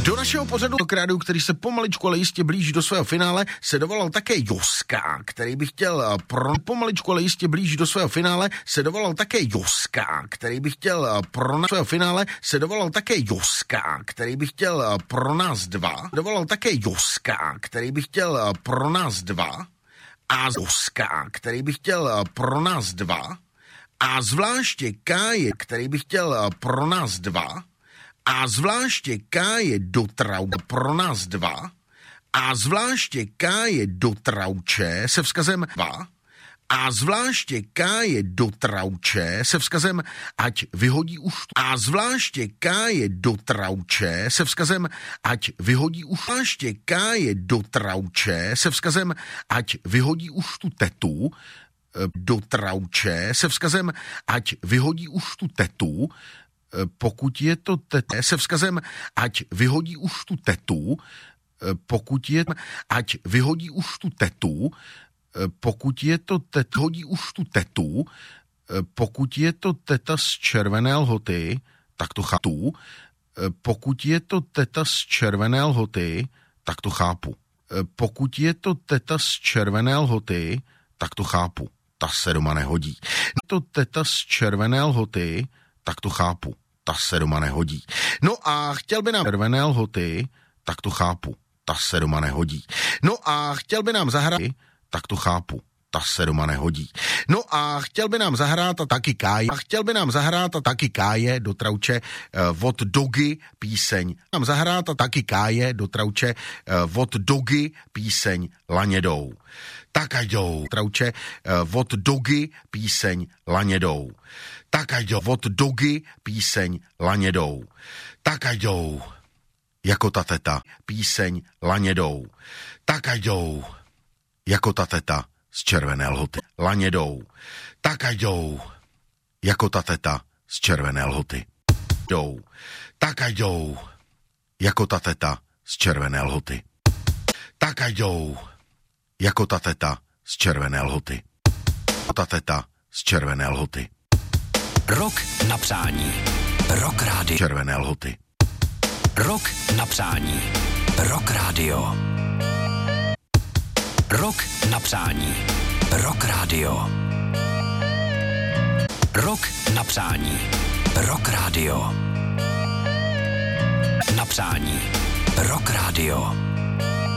Do našeho pořadu Krádu, který se pomaličku, ale jistě blíží do svého finále, se dovolal také Joska, který by chtěl pomaličku, ale jistě blíží do svého finále, se dovolal také Joska, který by chtěl svého finále, se dovolal také Joska, který by chtěl pro nás dva, dovolal také Joska, který by chtěl pro nás dva, a Joska, který by chtěl pro nás dva, a zvláště Káje, který by chtěl pro nás dva, a zvláště Káje do Trauče pro nás dva, a zvláště Káje do Trauče se vzkazem dva, a zvláště Káje do Trauče se vzkazem ať vyhodí už tu, a zvláště Káje do Trauče se vzkazem ať vyhodí už, zvláště Káje do Trauče se vzkazem ať vyhodí už tu tetu, do Trauče se vzkazem ať vyhodí už tu tetu, pokud je to teta, se vzkazem ať vyhodí už tu tetu, pokud je, ať vyhodí už tu tetu, pokud je to teta, hodí už tu tetu, pokud je to teta z červené lhoty, tak to chápu, pokud je to teta z červené lhoty, tak to chápu, pokud je to teta z červené lhoty, tak to chápu, ta se doma nehodí. To teta z červené lhoty, tak to chápu, ta se doma nehodí. No a chtěl by nám červené lhoty, tak to chápu, ta se doma nehodí. No a chtěl by nám zahrát, tak to chápu, ta se doma nehodí. No a chtěl by nám zahrát a taky Káje, a chtěl by nám zahrát a taky Káje do Trauče od Dogy píseň. Nám zahrát a taky Káje do Trauče od Dogy píseň Lanědou. Tak ať jdou, Trauče od Dogy píseň Lanědou. Tak ať jdou, od Dogy píseň Lanědou. Tak ať jdou, jako ta teta, píseň Lanědou. Tak ať jdou, jako ta teta z červené lhoty. Lanědou. Tak ať jdou, jako ta teta z červené lhoty. Jdou. Tak ať jdou, jako ta teta z červené lhoty. Tak ať jdou, jako ta teta z červené lhoty. Ta teta z červené lhoty. Rok na přání. Rock Radio. Červené lhoty. Rok na přání. Rock Radio. Rok na přání. Rock Radio. Rok na přání. Rock Radio. Na přání. Rock Radio.